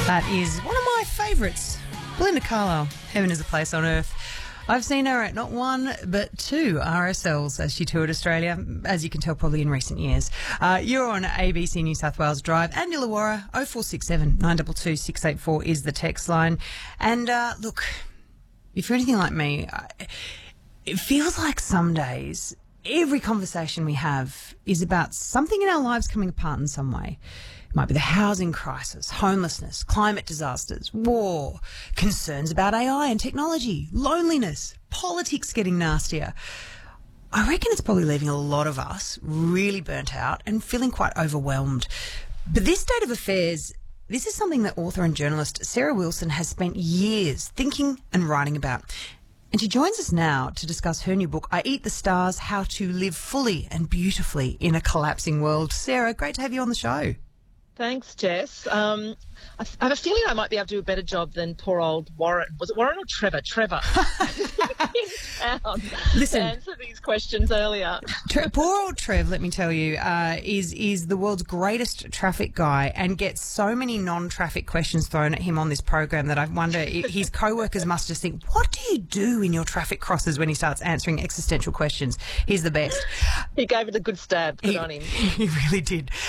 That is one of my favourites. Belinda Carlisle, Heaven is a Place on Earth. I've seen her at not one, but two RSLs as she toured Australia, as you can tell probably in recent years. You're on ABC New South Wales Drive and Illawarra. 0467 922 684 is the text line. And look, if you're anything like me, it feels like some days every conversation we have is about something in our lives coming apart in some way. It might be the housing crisis, homelessness, climate disasters, war, concerns about AI and technology, loneliness, politics getting nastier. I reckon it's probably leaving a lot of us really burnt out and feeling quite overwhelmed. But this state of affairs, this is something that author and journalist Sarah Wilson has spent years thinking and writing about. And she joins us now to discuss her new book, I Eat the Stars, How to Live Fully and Beautifully in a Collapsing World. Sarah, great to have you on the show. Thanks, Jess. I have a feeling I might be able to do a better job than poor old Warren. Was it Warren or Trevor? Trevor. Listen, to answer these questions earlier. Poor old Trev, let me tell you, is the world's greatest traffic guy and gets so many non-traffic questions thrown at him on this program that I wonder his co-workers must just think, what do you do in your traffic crosses when he starts answering existential questions? He's the best. He gave it a good stab. Good on him. He really did.